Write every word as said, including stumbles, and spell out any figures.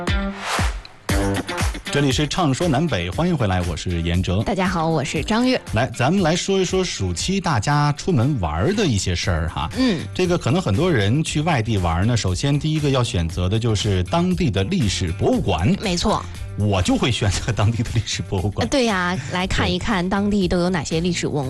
这里是畅说南北，欢迎回来，我是严哲。 大家好，我是张悦。 来，咱们来说一说暑期大家出门玩的一些事儿哈。嗯，这个可能很多人去外地玩呢，首先第一个要选择的就是当地的历史博物馆。 没错。 我就会选择当地的历史博物馆。 对呀、啊，来看一看当地都有哪些历史文